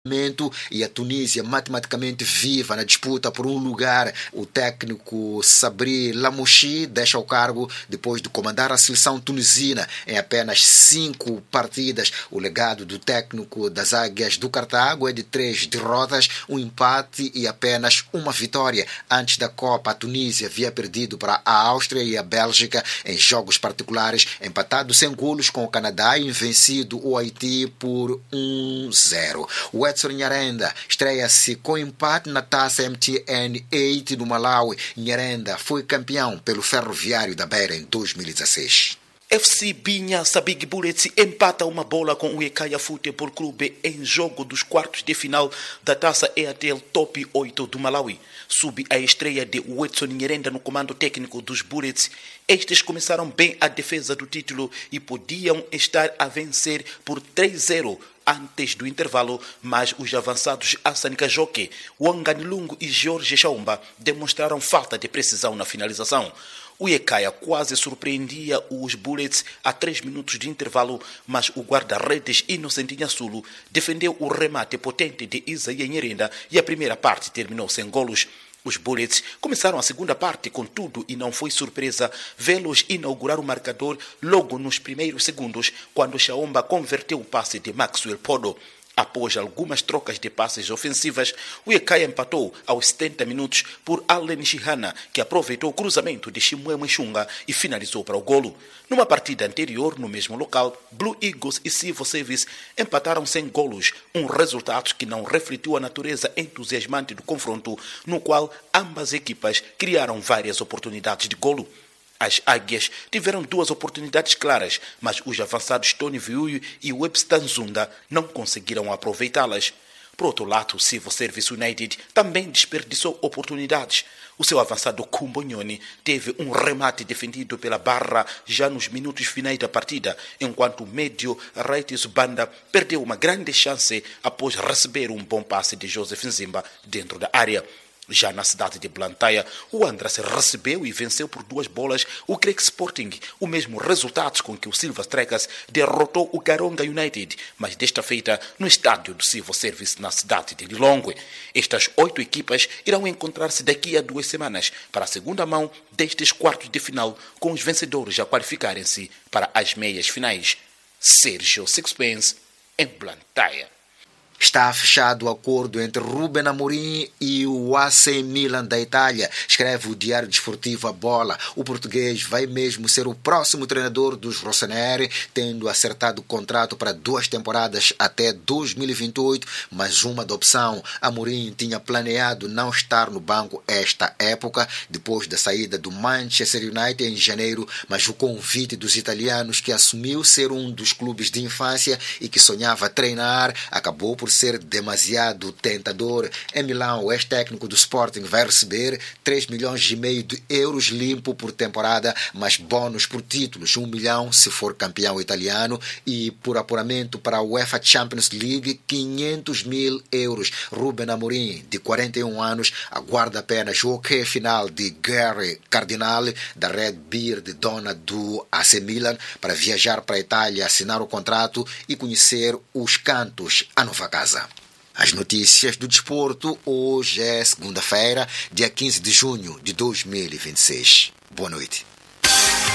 E a Tunísia matematicamente viva na disputa por um lugar. O técnico Sabri Lamouchi deixa o cargo depois de comandar a seleção tunisina em apenas 5 partidas. O legado do técnico das Águias do Cartago é de 3 derrotas, um empate e apenas uma vitória. Antes da Copa, a Tunísia havia perdido para a Áustria e a Bélgica em jogos particulares, empatado sem golos com o Canadá e vencido o Haiti por 1-0. O Edson Nyarenda estreia-se com empate na taça MTN 8 do Malawi. Nyarenda foi campeão pelo Ferroviário da Beira em 2016. FC Binhassa Big Bullets empata uma bola com o Ekaia Futebol Clube em jogo dos quartos de final da taça EATL Top 8 do Malawi. Sob a estreia de Edson Nyarenda no comando técnico dos Bullets, estes começaram bem a defesa do título e podiam estar a vencer por 3-0 antes do intervalo, mas os avançados Hassan Kajoke, Wangani Lungu e Jorge Chaumba demonstraram falta de precisão na finalização. O Ekaia quase surpreendia os Bullets a 3 minutos de intervalo, mas o guarda-redes Inocentinha Sulo defendeu o remate potente de Isaia Nyarenda e a primeira parte terminou sem golos. Os Bullets começaram a segunda parte com tudo e não foi surpresa vê-los inaugurar o marcador logo nos primeiros segundos, quando Chaumba converteu o passe de Maxwell Podo. Após algumas trocas de passes ofensivas, o Ekaia empatou aos 70 minutos por Allen Shihana, que aproveitou o cruzamento de Shimwemwe Xunga e finalizou para o golo. Numa partida anterior, no mesmo local, Blue Eagles e Civil Service empataram sem golos, um resultado que não refletiu a natureza entusiasmante do confronto, no qual ambas equipas criaram várias oportunidades de golo. As Águias tiveram 2 oportunidades claras, mas os avançados Tony Viuyo e Webster Zunda não conseguiram aproveitá-las. Por outro lado, o Civil Service United também desperdiçou oportunidades. O seu avançado Kumbonyoni teve um remate defendido pela barra já nos minutos finais da partida, enquanto o médio Raitis Banda perdeu uma grande chance após receber um bom passe de Joseph Nzimba dentro da área. Já na cidade de Blantyre, o Andras recebeu e venceu por 2 bolas o Craig Sporting, o mesmo resultado com que o Silver Strikers derrotou o Karonga United, mas desta feita no estádio do Civil Service na cidade de Lilongwe. Estas 8 equipas irão encontrar-se daqui a 2 semanas para a segunda mão destes quartos de final, com os vencedores a qualificarem-se para as meias finais. Sérgio Sixpence, em Blantyre. Está fechado o acordo entre Ruben Amorim e o AC Milan da Itália, escreve o Diário Desportivo A Bola. O português vai mesmo ser o próximo treinador dos Rossoneri, tendo acertado o contrato para 2 temporadas até 2028, mas uma da opção. Amorim tinha planeado não estar no banco esta época, depois da saída do Manchester United em janeiro, mas o convite dos italianos, que assumiu ser um dos clubes de infância e que sonhava treinar, acabou por ser demasiado tentador. Em Milão, o ex-técnico do Sporting vai receber 3,5 milhões de euros limpo por temporada, mais bônus por títulos, 1 milhão se for campeão italiano, e por apuramento para a UEFA Champions League, 500 mil euros. Ruben Amorim, de 41 anos, aguarda apenas o ok final de Gary Cardinale, da Red Beard, dona do AC Milan, para viajar para a Itália, assinar o contrato e conhecer os cantos à nova casa. As notícias do desporto, hoje é segunda-feira, dia 15 de junho de 2026. Boa noite.